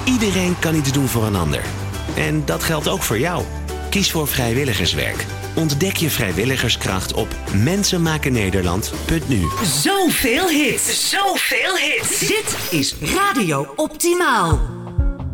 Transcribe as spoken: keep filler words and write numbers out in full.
Iedereen kan iets doen voor een ander. En dat geldt ook voor jou. Kies voor vrijwilligerswerk. Ontdek je vrijwilligerskracht op mensenmakennederland punt nu. Zoveel hits. Zoveel hits. Dit is Radio Optimaal.